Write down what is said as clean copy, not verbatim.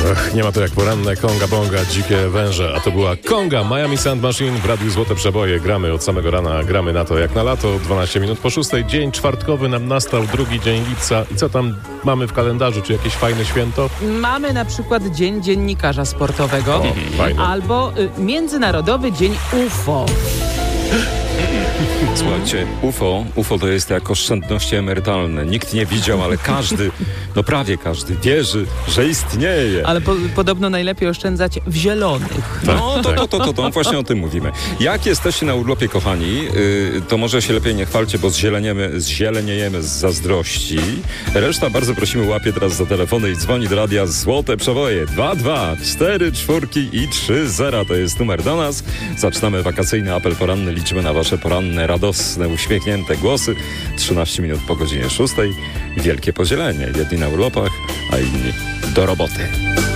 Nie ma to jak poranne Konga Bonga, dzikie węże. A to była Konga, Miami Sound Machine w Radiu Złote Przeboje. Gramy od samego rana, gramy na to jak na lato. 12 minut po 6. Dzień czwartkowy nam nastał, drugi dzień lipca. I co tam mamy w kalendarzu? Czy jakieś fajne święto? Mamy na przykład Dzień Dziennikarza Sportowego albo Międzynarodowy Dzień UFO. Słuchajcie, UFO to jest jak oszczędności emerytalne. Nikt nie widział, ale każdy, no prawie każdy wierzy, że istnieje. Ale podobno najlepiej oszczędzać w zielonych. No to właśnie o tym mówimy. Jak jesteście na urlopie, kochani, to może się lepiej nie chwalcie, bo zzieleniejemy z zazdrości. Reszta bardzo prosimy, łapie teraz za telefony i dzwoni do radia Złote Przewoje. 224 i 30 to jest numer do nas. Zaczynamy wakacyjny apel poranny, liczymy na wasze poranne, radosne, uśmiechnięte głosy. 13 minut po godzinie 6. Wielkie podzielenie. Jedni na urlopach, a inni do roboty.